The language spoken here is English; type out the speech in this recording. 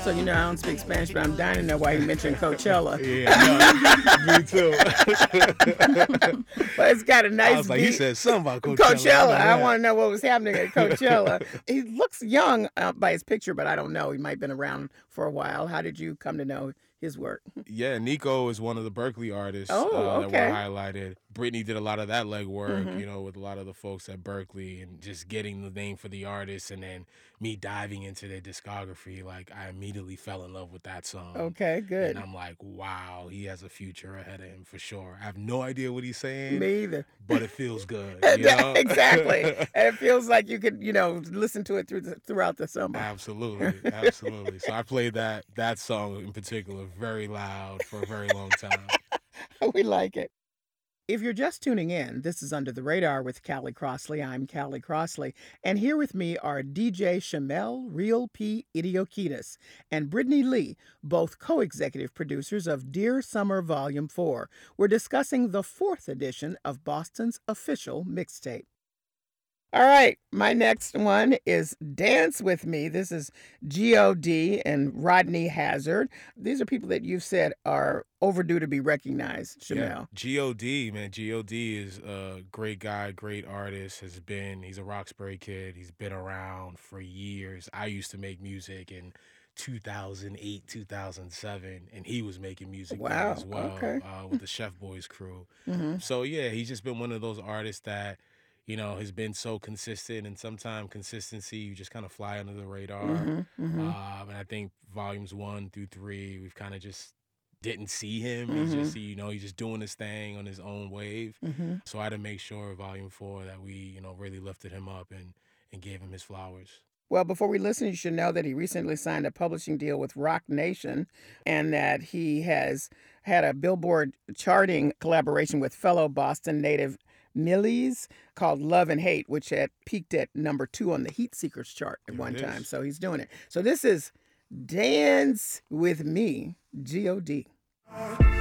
So, I don't speak Spanish, but I'm dying to know why he mentioned Coachella. Yeah, no, me too. But it's got a nice I was like, beat. he said something about Coachella. Coachella. I want to know what was happening at Coachella. He looks young by his picture, but I don't know. He might have been around for a while. How did you come to know his work? Yeah, Nico is one of the Berkeley artists Oh, that were okay. highlighted. Brittany did a lot of that legwork, Mhm. with a lot of the folks at Berkeley and just getting the name for the artist, and then me diving into their discography. Like, I immediately fell in love with that song. Okay, And good. I'm like, wow, he has a future ahead of him for sure. I have no idea what he's saying, Me either. but it feels good, Exactly. And it feels like you could, listen to it throughout the summer. Absolutely, absolutely. So I played that song in particular very loud for a very long time. We like it. If you're just tuning in, this is Under the Radar with Callie Crossley. I'm Callie Crossley, and here with me are DJ Shamel Real P. Idiokitis and Brittany Lee, both co-executive producers of Dear Summer Volume 4. We're discussing the 4th edition of Boston's official mixtape. All right, my next one is Dance With Me. This is G.O.D. and Rodney Hazard. These are people that you've said are overdue to be recognized, Shamel. Yeah, G.O.D., man. G.O.D. is a great guy, great artist. He's a Roxbury kid. He's been around for years. I used to make music in 2008, 2007, and he was making music then Wow, as well okay. with the Chef Boys crew. Mm-hmm. So, yeah, he's just been one of those artists that, has been so consistent, and sometimes consistency, you just kind of fly under the radar. Mm-hmm. Mm-hmm. And I think volumes 1 through 3, we've kind of just didn't see him. Mm-hmm. He's just doing his thing on his own wave. Mm-hmm. So I had to make sure volume 4 that we, really lifted him up and gave him his flowers. Well, before we listen, you should know that he recently signed a publishing deal with Rock Nation and that he has had a Billboard charting collaboration with fellow Boston native Millies called Love and Hate, which had peaked at number 2 on the Heat Seekers chart at one time. So he's doing it. So this is Dance With Me, G.O.D.